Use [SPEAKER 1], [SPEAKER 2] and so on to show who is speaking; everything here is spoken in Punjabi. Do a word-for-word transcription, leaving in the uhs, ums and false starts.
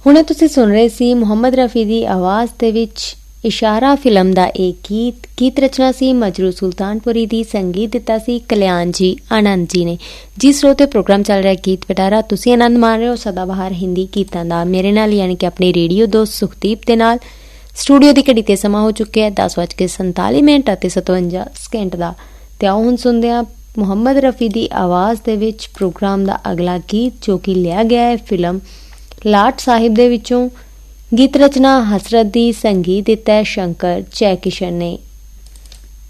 [SPEAKER 1] ਹੁਣੇ ਤੁਸੀਂ ਸੁਣ ਰਹੇ ਸੀ ਮੁਹੰਮਦ ਰਫੀ ਦੀ ਆਵਾਜ਼ ਦੇ ਵਿੱਚ ਇਸ਼ਾਰਾ ਫਿਲਮ ਦਾ ਇਹ ਗੀਤ। ਗੀਤ ਰਚਨਾ ਸੀ ਮਜਰੂ ਸੁਲਤਾਨਪੁਰੀ ਦੀ, ਸੰਗੀਤ ਦਿੱਤਾ ਸੀ ਕਲਿਆਣ ਜੀ ਆਨੰਦ ਜੀ ਨੇ। ਜਿਸ ਸਰੋਤੇ ਪ੍ਰੋਗਰਾਮ ਚੱਲ ਰਿਹਾ ਗੀਤ ਪਿਟਾਰਾ, ਤੁਸੀਂ ਆਨੰਦ ਮਾਣ ਰਹੇ ਹੋ ਸਦਾਬਹਾਰ ਹਿੰਦੀ ਗੀਤਾਂ ਦਾ ਮੇਰੇ ਨਾਲ, ਯਾਨੀ ਕਿ ਆਪਣੀ ਰੇਡੀਓ ਦੋਸਤ ਸੁਖਦੀਪ ਦੇ ਨਾਲ। ਸਟੂਡੀਓ ਦੀ ਘੜੀ ਤੇ ਸਮਾਂ ਹੋ ਚੁੱਕਿਆ ਦਸ ਵੱਜ ਕੇ ਸੰਤਾਲੀ ਮਿੰਟ ਅਤੇ ਸਤਵੰਜਾ ਸਕਿੰਟ ਦਾ। ਤੇ ਆਓ ਹੁਣ ਸੁਣਦੇ ਹਾਂ ਮੁਹੰਮਦ ਰਫੀ ਦੀ ਆਵਾਜ਼ ਦੇ ਵਿੱਚ ਪ੍ਰੋਗਰਾਮ ਦਾ ਅਗਲਾ ਗੀਤ, ਜੋ ਕਿ ਲਿਆ ਗਿਆ ਹੈ ਫਿਲਮ ਲਾਟ ਸਾਹਿਬ ਦੇ ਵਿੱਚੋਂ। ਗੀਤ ਰਚਨਾ ਹਸਰਤ ਦੀ, ਸੰਗੀਤ ਦਿੱਤਾ ਹੈ ਸ਼ੰਕਰ ਜੈ ਕਿਸ਼ਨ ਨੇ।